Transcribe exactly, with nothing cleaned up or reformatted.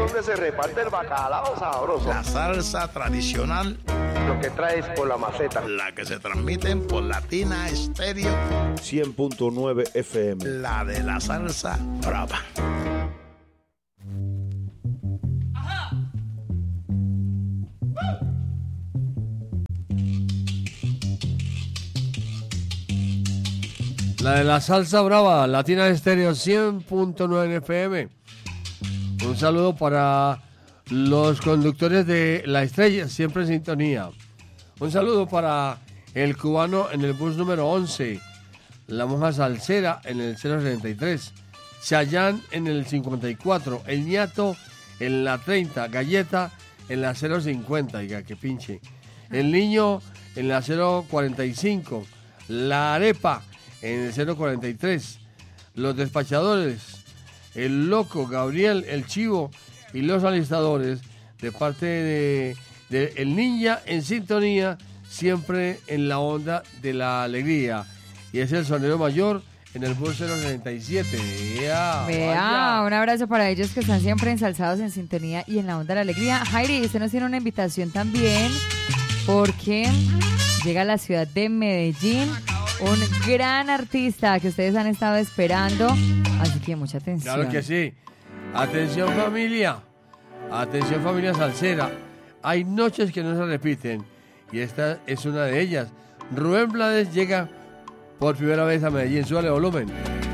donde se reparte el bacalao sabroso. La salsa tradicional. Lo que traes por la maceta. La que se transmiten por Latina Estéreo. cien punto nueve F M. La de la salsa brava. La de la salsa brava, Latina Estéreo cien punto nueve F M. Un saludo para los conductores de La Estrella, siempre en sintonía. Un saludo para el cubano en el bus número once, la monja salsera en el cero setenta y tres, Chayán en el cincuenta y cuatro, el ñato en la treinta, Galleta en la cero cincuenta, oiga, que pinche. El niño en la cero cuarenta y cinco, la arepa en el cero cuarenta y tres, los despachadores, el loco, Gabriel, el chivo y los alistadores de parte de, de El Ninja en sintonía, siempre en la onda de la alegría. Y es el sonero mayor en el bus cero setenta y siete. Yeah, Vea, vaya. un abrazo para ellos que están siempre ensalzados en sintonía y en la onda de la alegría. Jairi, usted nos tiene una invitación también porque llega a la ciudad de Medellín un gran artista que ustedes han estado esperando, así que mucha atención. Claro que sí. Atención familia, atención familia salsera. Hay noches que no se repiten y esta es una de ellas. Rubén Blades llega por primera vez a Medellín. Súbale volumen.